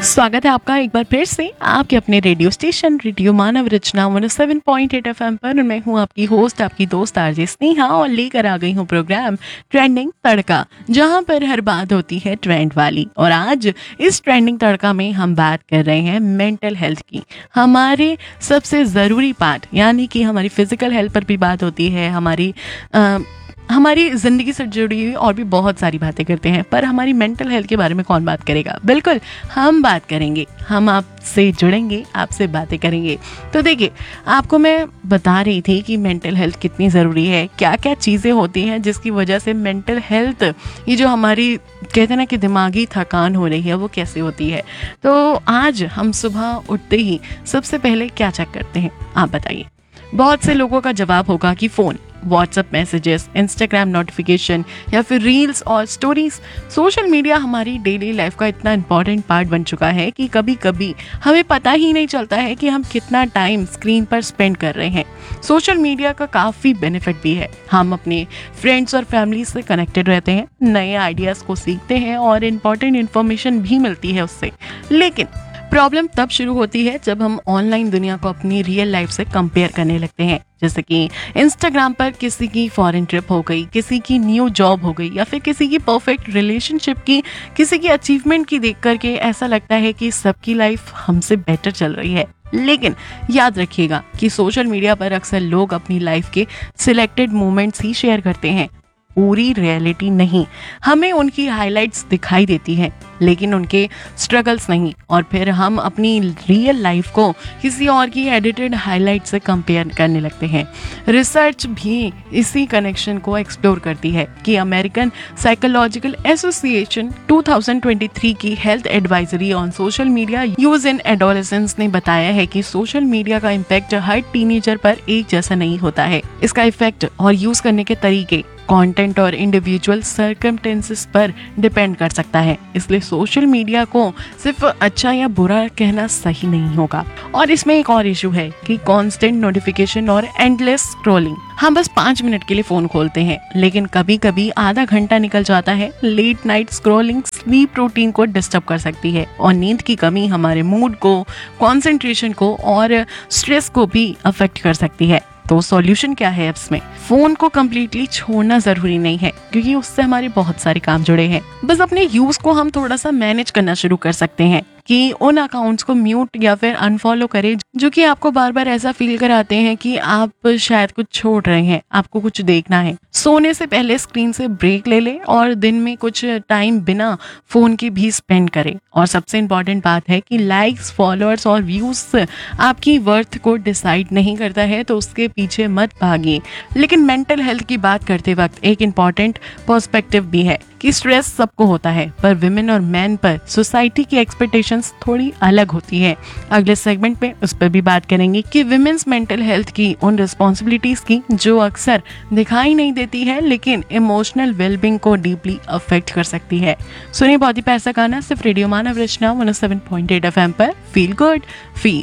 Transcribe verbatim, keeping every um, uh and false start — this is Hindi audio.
स्वागत है आपका एक बार फिर से आपके अपने रेडियो स्टेशन रेडियो मानव रचना one O seven point eight F M पर। मैं हूं आपकी होस्ट, आपकी दोस्त आरजे स्नेहा, और लेकर आ गई हूं प्रोग्राम ट्रेंडिंग तड़का, जहां पर हर बात होती है ट्रेंड वाली। और आज इस ट्रेंडिंग तड़का में हम बात कर रहे हैं मेंटल हेल्थ की, हमारे सबसे ज़रूरी पार्ट, यानी कि हमारी फिजिकल हेल्थ पर भी बात होती है, हमारी आ, हमारी ज़िंदगी से जुड़ी हुई और भी बहुत सारी बातें करते हैं, पर हमारी मेंटल हेल्थ के बारे में कौन बात करेगा? बिल्कुल हम बात करेंगे, हम आपसे जुड़ेंगे, आपसे बातें करेंगे। तो देखिए, आपको मैं बता रही थी कि मेंटल हेल्थ कितनी ज़रूरी है, क्या क्या चीज़ें होती हैं जिसकी वजह से मेंटल हेल्थ, ये जो हमारी कहते हैं ना कि दिमागी थकान हो रही है, वो कैसे होती है। तो आज हम सुबह उठते ही सबसे पहले क्या चेक करते हैं, आप बताइए? बहुत से लोगों का जवाब होगा कि phone, WhatsApp messages, Instagram notification या फिर रील्स और स्टोरीज। सोशल मीडिया हमारी डेली लाइफ का इतना इम्पॉर्टेंट पार्ट बन चुका है कि कभी कभी हमें पता ही नहीं चलता है कि हम कितना टाइम स्क्रीन पर स्पेंड कर रहे हैं। सोशल मीडिया का काफ़ी बेनिफिट भी है, हम अपने फ्रेंड्स और फैमिली से कनेक्टेड रहते हैं, नए आइडियाज़ को सीखते हैं और इम्पॉर्टेंट इन्फॉर्मेशन भी मिलती है उससे। लेकिन प्रॉब्लम तब शुरू होती है जब हम ऑनलाइन दुनिया को अपनी रियल लाइफ से कंपेयर करने लगते हैं। जैसे कि इंस्टाग्राम पर किसी की फॉरेन ट्रिप हो गई, किसी की न्यू जॉब हो गई, या फिर किसी की परफेक्ट रिलेशनशिप की, किसी की अचीवमेंट की देख करके ऐसा लगता है कि सबकी लाइफ हमसे बेटर चल रही है। लेकिन याद रखिएगा कि सोशल मीडिया पर अक्सर लोग अपनी लाइफ के सिलेक्टेड मोमेंट्स ही शेयर करते हैं, पूरी रियलिटी नहीं। हमें उनकी हाइलाइट्स दिखाई देती हैं, लेकिन उनके स्ट्रगल्स नहीं। और फिर हम अपनी रियल लाइफ को किसी और की एडिटेड हाइलाइट से कंपेयर करने लगते हैं। रिसर्च भी इसी कनेक्शन को एक्सप्लोर करती है कि American psychological association two thousand twenty three की health advisory on social media use in adolescence ने बताया है कि सोशल मीडिया का इम्पैक्ट हर टीनेजर पर एक जैसा नहीं होता है। इसका इफेक्ट और यूज करने के तरीके कंटेंट और इंडिविजुअल सर्कमस्टेंसेस पर डिपेंड कर सकता है। इसलिए सोशल मीडिया को सिर्फ अच्छा या बुरा कहना सही नहीं होगा। और इसमें एक और इशू है कि कांस्टेंट नोटिफिकेशन और एंडलेस स्क्रॉलिंग। हम बस पाँच मिनट के लिए फोन खोलते हैं, लेकिन कभी कभी आधा घंटा निकल जाता है। Late night scrolling sleep routine को डिस्टर्ब कर सकती है, और नींद की कमी हमारे मूड को, कंसंट्रेशन को और स्ट्रेस को भी अफेक्ट कर सकती है। तो सॉल्यूशन क्या है इसमें? फोन को कम्प्लीटली छोड़ना जरूरी नहीं है, क्योंकि उससे हमारे बहुत सारे काम जुड़े हैं। बस अपने यूज को हम थोड़ा सा मैनेज करना शुरू कर सकते हैं कि उन अकाउंट्स को म्यूट या फिर अनफॉलो करें जो कि आपको बार बार ऐसा फील कराते हैं कि आप शायद कुछ छोड़ रहे हैं, आपको कुछ देखना है। सोने से पहले स्क्रीन से ब्रेक ले लें और दिन में कुछ टाइम बिना फोन के भी स्पेंड करें। और सबसे इम्पोर्टेंट बात है कि लाइक्स, फॉलोअर्स और व्यूज आपकी वर्थ को डिसाइड नहीं करता है, तो उसके पीछे मत भागिए। लेकिन मेंटल हेल्थ की बात करते वक्त एक इम्पॉर्टेंट पर्सपेक्टिव भी है कि स्ट्रेस सबको होता है, पर विमेन और मैन पर सोसाइटी की एक्सपेक्टेशंस थोड़ी अलग होती है। अगले सेगमेंट में उस पर भी बात करेंगे कि विमेन्स मेंटल हेल्थ की उन रिस्पॉन्सिबिलिटीज की जो अक्सर दिखाई नहीं देती है, लेकिन इमोशनल वेलबींग को डीपली अफेक्ट कर सकती है। सुनिए बहुत ही पैसा गाना सिर्फ रेडियो मानव रचना one O seven point eight F M पर। Feel good, feel